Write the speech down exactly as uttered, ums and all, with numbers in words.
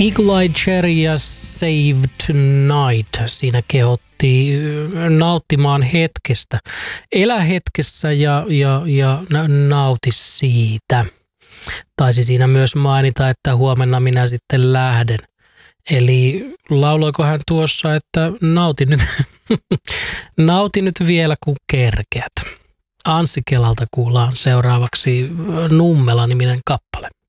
Eagle Eye Cherry ja Save Tonight. Siinä kehotti nauttimaan hetkestä. Elä hetkessä ja, ja, ja nauti siitä. Taisi siinä myös mainita, että huomenna minä sitten lähden. Eli lauloiko hän tuossa, että nauti nyt, nauti nyt vielä kun kerkeät. Anssi Kelalta kuullaan seuraavaksi Nummela-niminen kappale.